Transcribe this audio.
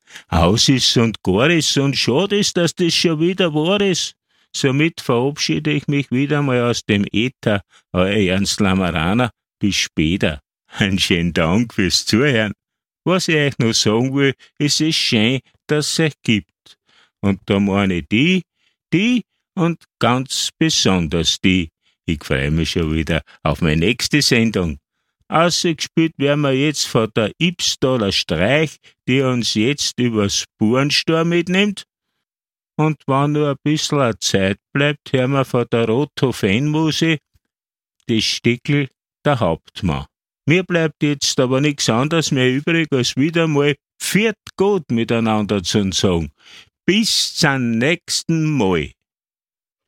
Aus ist's und gar ist und schade ist, dass das schon wieder wahr ist. Somit verabschiede ich mich wieder mal aus dem Äther, euer Ernst Lammeraner. Bis später. Einen schönen Dank fürs Zuhören. Was ich euch noch sagen will, es ist schön, dass es euch gibt. Und da meine die und ganz besonders die. Ich freue mich schon wieder auf meine nächste Sendung. Ausgespielt werden wir jetzt von der Ibstaler Streich, die uns jetzt übers Buhrenstor mitnimmt. Und wenn nur ein bisschen Zeit bleibt, hören wir von der Rothof-Musik das Stickel der Hauptmann. Mir bleibt jetzt aber nichts anderes mehr übrig, als wieder mal Viert gut miteinander zu sagen. Bis zum nächsten Mal.